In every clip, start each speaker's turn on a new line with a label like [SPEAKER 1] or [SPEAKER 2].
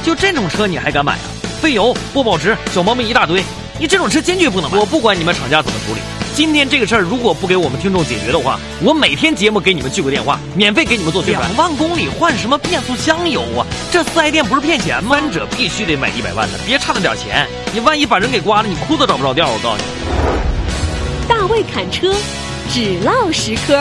[SPEAKER 1] 就这种车你还敢买啊？费油、不保值、小毛病一大堆，你这种车坚决不能买。我不管你们厂家怎么处理，今天这个事儿如果不给我们听众解决的话，我每天节目给你们聚个电话，免费给你们做宣传。2万公里换什么变速箱油啊？这4S店不是骗钱吗？3者必须得买100万的，别差那点钱，你万一把人给刮了，你裤子找不着调。我告诉你，
[SPEAKER 2] 大卫侃车，只唠实科。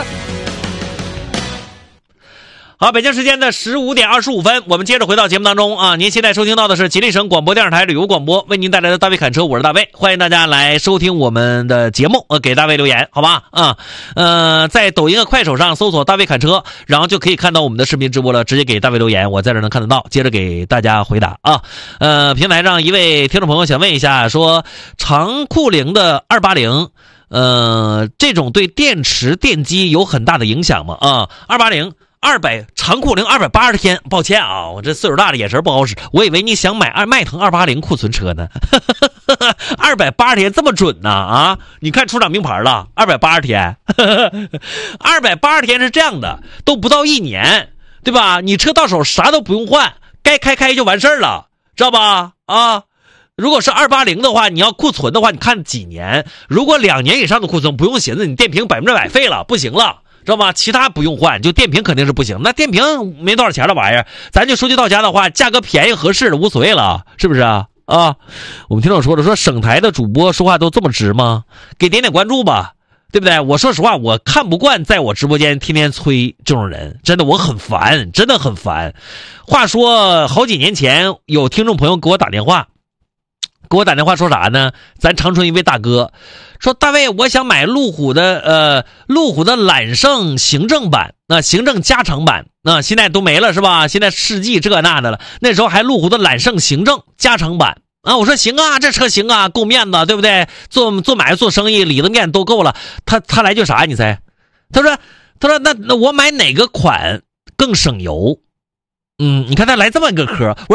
[SPEAKER 1] 好，北京时间的15点25分，我们接着回到节目当中啊。您现在收听到的是吉林省广播电视台旅游广播为您带来的大卫侃车，我是大卫，欢迎大家来收听我们的节目，给大卫留言，好吧？在抖音和快手上搜索大卫侃车，然后就可以看到我们的视频直播了，直接给大卫留言，我在这能看得到，接着给大家回答啊。平台上一位听众朋友想问一下，说长库龄的280。这种对电池电机有很大的影响吗？280长库龄280天，抱歉啊，我这岁数大的眼神不好使，我以为你想买迈腾280库存车呢。280天这么准呢啊？你看出厂名牌了，280天。280天是这样的，都不到1年，对吧？你车到手啥都不用换，该开就完事儿了，知道吧？啊。如果是280的话，你要库存的话，你看几年？如果2年以上的库存，不用寻思，你电瓶100%废了，不行了，知道吗？其他不用换，就电瓶肯定是不行。那电瓶没多少钱的玩意儿，咱就说句到家的话，价格便宜合适的无所谓了，是不是啊？我们听众说了，说省台的主播说话都这么直吗？给点关注吧，对不对？我说实话，我看不惯在我直播间天天催这种人，真的我很烦，真的很烦。话说好几年前有听众朋友给我打电话说啥呢？咱长春一位大哥说，大卫，我想买路虎的揽胜行政版，行政加长版，现在都没了是吧？现在世纪这那的了，那时候还路虎的揽胜行政加长版啊。我说行啊，这车行啊，够面子，对不对？做买卖做生意里子面都够了。他来句啥？你猜？他说那我买哪个款更省油？你看他来这么一个嗑。